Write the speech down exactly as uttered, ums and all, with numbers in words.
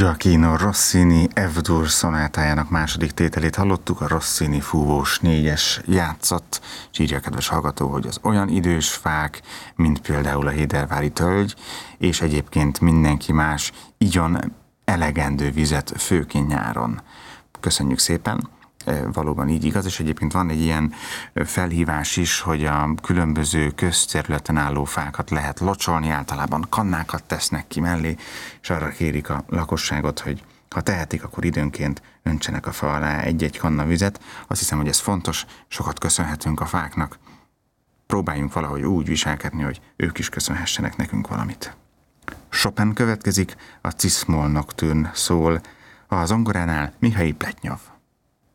Gioachino Rossini F-dur szonátájának második tételét hallottuk, a Rossini fúvós négyes játszott, és írja a kedves hallgató, hogy az olyan idős fák, mint például a hédervári tölgy, és egyébként mindenki más igyon elegendő vizet, főként nyáron. Köszönjük szépen! Valóban így igaz, és egyébként van egy ilyen felhívás is, hogy a különböző közterületen álló fákat lehet locsolni, általában kannákat tesznek ki mellé, és arra kérik a lakosságot, hogy ha tehetik, akkor időnként öntsenek a fa alá egy-egy kanna vizet. Azt hiszem, hogy ez fontos, sokat köszönhetünk a fáknak. Próbáljunk valahogy úgy viselkedni, hogy ők is köszönhessenek nekünk valamit. Chopin következik, a Cis-moll nocturne szól, a zongoránál Mihail Pletnyov.